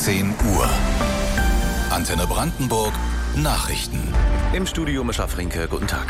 10 Uhr. Antenne Brandenburg Nachrichten. Im Studio Mischa Frinke, guten Tag.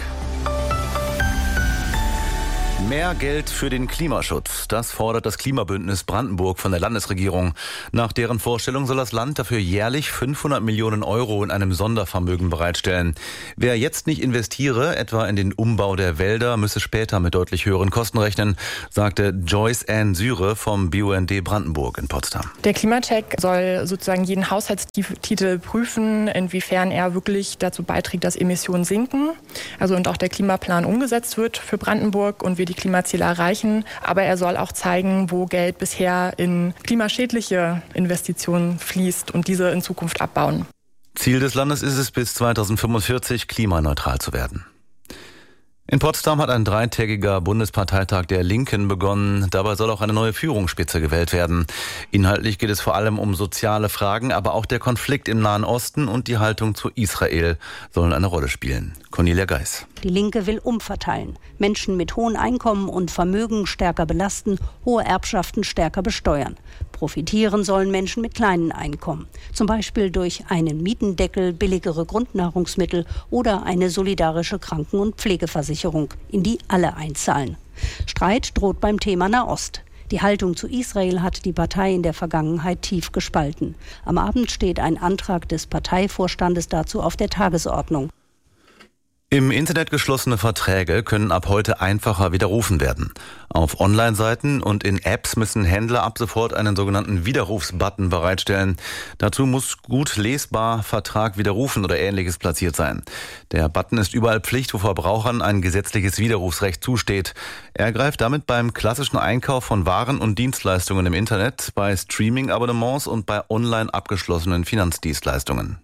Mehr Geld für den Klimaschutz. Das fordert das Klimabündnis Brandenburg von der Landesregierung. Nach deren Vorstellung soll das Land dafür jährlich 500 Millionen Euro in einem Sondervermögen bereitstellen. Wer jetzt nicht investiere, etwa in den Umbau der Wälder, müsse später mit deutlich höheren Kosten rechnen, sagte Joyce Ann Syre vom BUND Brandenburg in Potsdam. Der Klimacheck soll sozusagen jeden Haushaltstitel prüfen, inwiefern er wirklich dazu beiträgt, dass Emissionen sinken. Also und auch der Klimaplan umgesetzt wird für Brandenburg und wir die Klimaziele erreichen. Aber er soll auch zeigen, wo Geld bisher in klimaschädliche Investitionen fließt und diese in Zukunft abbauen. Ziel des Landes ist es, bis 2045 klimaneutral zu werden. In Potsdam hat ein 3-tägiger Bundesparteitag der Linken begonnen. Dabei soll auch eine neue Führungsspitze gewählt werden. Inhaltlich geht es vor allem um soziale Fragen, aber auch der Konflikt im Nahen Osten und die Haltung zu Israel sollen eine Rolle spielen. Cornelia Geis. Die Linke will umverteilen, Menschen mit hohen Einkommen und Vermögen stärker belasten, hohe Erbschaften stärker besteuern. Profitieren sollen Menschen mit kleinen Einkommen, zum Beispiel durch einen Mietendeckel, billigere Grundnahrungsmittel oder eine solidarische Kranken- und Pflegeversicherung, in die alle einzahlen. Streit droht beim Thema Nahost. Die Haltung zu Israel hat die Partei in der Vergangenheit tief gespalten. Am Abend steht ein Antrag des Parteivorstandes dazu auf der Tagesordnung. Im Internet geschlossene Verträge können ab heute einfacher widerrufen werden. Auf Online-Seiten und in Apps müssen Händler ab sofort einen sogenannten Widerrufsbutton bereitstellen. Dazu muss gut lesbar Vertrag widerrufen oder Ähnliches platziert sein. Der Button ist überall Pflicht, wo Verbrauchern ein gesetzliches Widerrufsrecht zusteht. Er greift damit beim klassischen Einkauf von Waren und Dienstleistungen im Internet, bei Streaming-Abonnements und bei online abgeschlossenen Finanzdienstleistungen.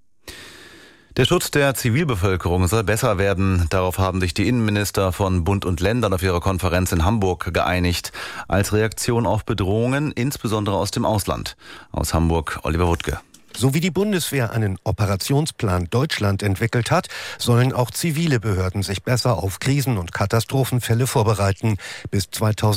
Der Schutz der Zivilbevölkerung soll besser werden. Darauf haben sich die Innenminister von Bund und Ländern auf ihrer Konferenz in Hamburg geeinigt. Als Reaktion auf Bedrohungen, insbesondere aus dem Ausland. Aus Hamburg, Oliver Wuttke. So wie die Bundeswehr einen Operationsplan Deutschland entwickelt hat, sollen auch zivile Behörden sich besser auf Krisen- und Katastrophenfälle vorbereiten. Bis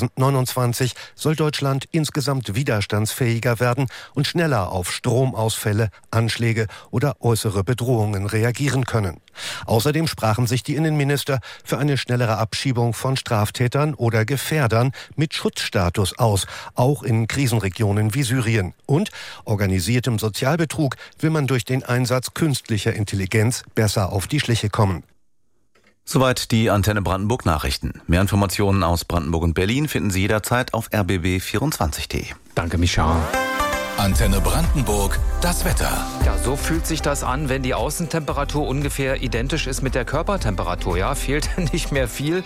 2029 soll Deutschland insgesamt widerstandsfähiger werden und schneller auf Stromausfälle, Anschläge oder äußere Bedrohungen reagieren können. Außerdem sprachen sich die Innenminister für eine schnellere Abschiebung von Straftätern oder Gefährdern mit Schutzstatus aus, auch in Krisenregionen wie Syrien. Und organisiertem Sozialbetrug will man durch den Einsatz künstlicher Intelligenz besser auf die Schliche kommen. Soweit die Antenne Brandenburg Nachrichten. Mehr Informationen aus Brandenburg und Berlin finden Sie jederzeit auf rbb24.de. Danke, Micha. Antenne Brandenburg, das Wetter. Ja, so fühlt sich das an, wenn die Außentemperatur ungefähr identisch ist mit der Körpertemperatur. Ja, fehlt nicht mehr viel.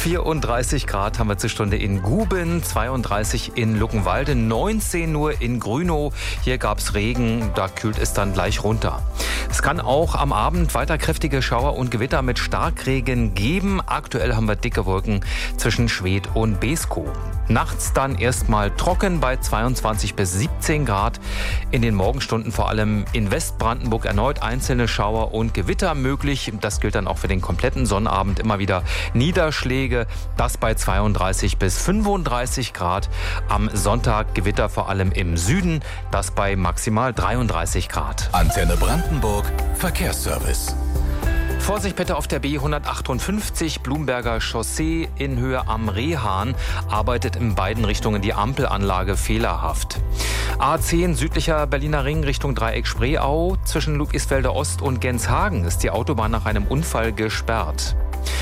34 Grad haben wir zur Stunde in Guben, 32 in Luckenwalde, 19 nur in Grünow. Hier gab es Regen, da kühlt es dann gleich runter. Es kann auch am Abend weiter kräftige Schauer und Gewitter mit Starkregen geben. Aktuell haben wir dicke Wolken zwischen Schwedt und Beeskow. Nachts dann erstmal trocken bei 22 bis 17 Grad. In den Morgenstunden vor allem in Westbrandenburg erneut einzelne Schauer und Gewitter möglich. Das gilt dann auch für den kompletten Sonnabend. Immer wieder Niederschläge. Das bei 32 bis 35 Grad. Am Sonntag Gewitter vor allem im Süden. Das bei maximal 33 Grad. Antenne Brandenburg, Verkehrsservice. Vorsicht bitte auf der B158 Blumberger Chaussee in Höhe am Rehahn. Arbeitet in beiden Richtungen die Ampelanlage fehlerhaft. A10 südlicher Berliner Ring Richtung Dreieck Spreeau. Zwischen Ludwigsfelder Ost und Genshagen ist die Autobahn nach einem Unfall gesperrt.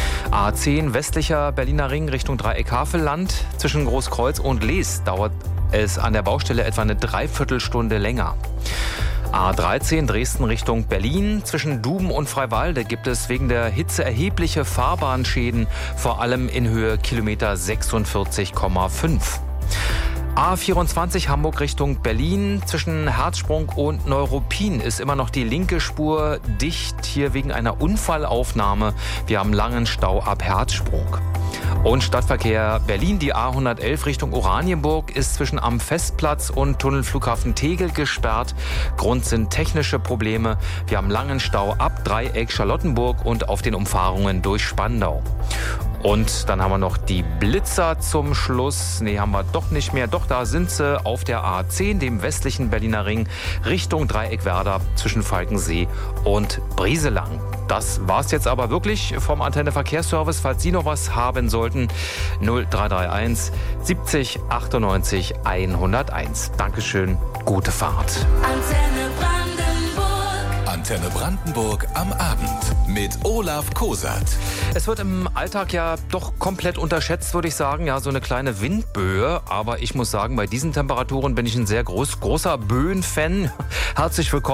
A10 westlicher Berliner Ring Richtung Dreieck Havelland. Zwischen Großkreuz und Lees dauert es an der Baustelle etwa eine Dreiviertelstunde länger. A13 Dresden Richtung Berlin. Zwischen Duben und Freiwalde gibt es wegen der Hitze erhebliche Fahrbahnschäden, vor allem in Höhe Kilometer 46,5. A24 Hamburg Richtung Berlin. Zwischen Herzsprung und Neuruppin ist immer noch die linke Spur dicht, hier wegen einer Unfallaufnahme. Wir haben langen Stau ab Herzsprung. Und Stadtverkehr Berlin, die A111 Richtung Oranienburg ist zwischen am Festplatz und Tunnelflughafen Tegel gesperrt. Grund sind technische Probleme. Wir haben langen Stau ab Dreieck Charlottenburg und auf den Umfahrungen durch Spandau. Und dann haben wir noch die Blitzer zum Schluss. Nee, haben wir doch nicht mehr. Doch, da sind sie auf der A10, dem westlichen Berliner Ring, Richtung Dreieckwerder zwischen Falkensee und Brieselang. Das war's jetzt aber wirklich vom Antenne Verkehrsservice. Falls Sie noch was haben sollten, 0331 70 98 101. Dankeschön, gute Fahrt. Antenne Brandenburg am Abend mit Olaf Kosat. Es wird im Alltag ja doch komplett unterschätzt, würde ich sagen. Ja, so eine kleine Windböe. Aber ich muss sagen, bei diesen Temperaturen bin ich ein sehr großer Böen-Fan. Herzlich willkommen.